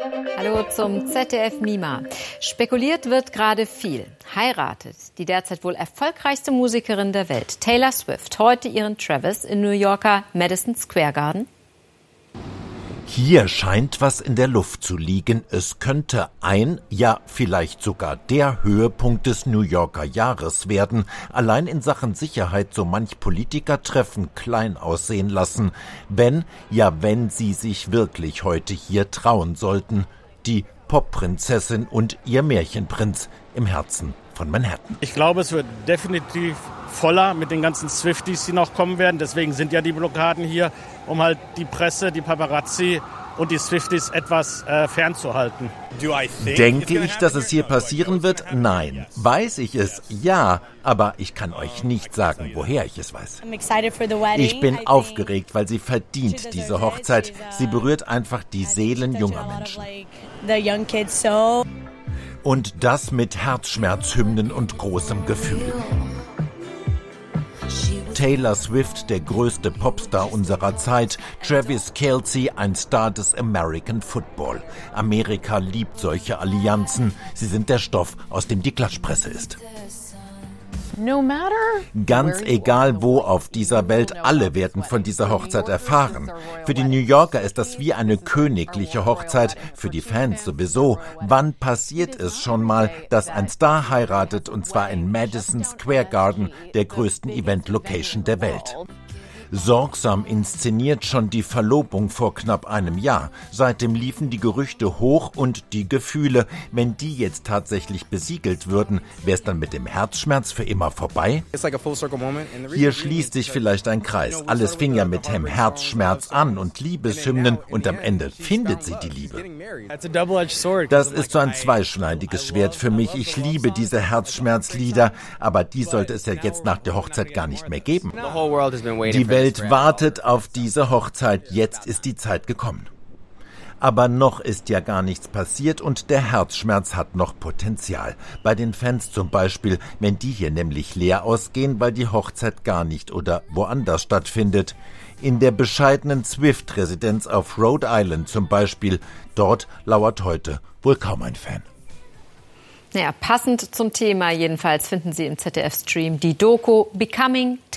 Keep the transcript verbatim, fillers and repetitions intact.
Hallo zum Z D F Mima. Spekuliert wird gerade viel. Heiratet die derzeit wohl erfolgreichste Musikerin der Welt, Taylor Swift, heute ihren Travis in New Yorker Madison Square Garden? Hier scheint was in der Luft zu liegen. Es könnte ein, ja vielleicht sogar der Höhepunkt des New Yorker Jahres werden. Allein in Sachen Sicherheit so manch Politikertreffen klein aussehen lassen. Wenn, ja wenn sie sich wirklich heute hier trauen sollten. Die Popprinzessin und ihr Märchenprinz im Herzen von Manhattan. Ich glaube, es wird definitiv voller mit den ganzen Swifties, die noch kommen werden. Deswegen sind ja die Blockaden hier, um halt die Presse, die Paparazzi und die Swifties etwas äh, fernzuhalten. Denke ich, dass es hier passieren wird? Nein. Weiß ich es? Ja. Aber ich kann euch nicht sagen, woher ich es weiß. Ich bin aufgeregt, weil sie verdient, diese Hochzeit. Sie berührt einfach die Seelen junger Menschen. Und das mit Herzschmerzhymnen und großem Gefühl. Taylor Swift, der größte Popstar unserer Zeit. Travis Kelce, ein Star des American Football. Amerika liebt solche Allianzen. Sie sind der Stoff, aus dem die Klatschpresse ist. Ganz egal wo auf dieser Welt, alle werden von dieser Hochzeit erfahren. Für die New Yorker ist das wie eine königliche Hochzeit, für die Fans sowieso. Wann passiert es schon mal, dass ein Star heiratet, und zwar in Madison Square Garden, der größten Event-Location der Welt? Sorgsam inszeniert schon die Verlobung vor knapp einem Jahr. Seitdem liefen die Gerüchte hoch und die Gefühle. Wenn die jetzt tatsächlich besiegelt würden, wäre es dann mit dem Herzschmerz für immer vorbei? Hier schließt sich vielleicht ein Kreis. Alles fing ja mit dem Herzschmerz an und Liebeshymnen und am Ende findet sie die Liebe. Das ist so ein zweischneidiges Schwert für mich. Ich liebe diese Herzschmerzlieder, aber die sollte es ja jetzt nach der Hochzeit gar nicht mehr geben. Die Welt wartet auf diese Hochzeit, jetzt ist die Zeit gekommen. Aber noch ist ja gar nichts passiert und der Herzschmerz hat noch Potenzial. Bei den Fans zum Beispiel, wenn die hier nämlich leer ausgehen, weil die Hochzeit gar nicht oder woanders stattfindet. In der bescheidenen Swift-Residenz auf Rhode Island zum Beispiel, dort lauert heute wohl kaum ein Fan. Ja, passend zum Thema jedenfalls finden Sie im Z D F-Stream die Doku Becoming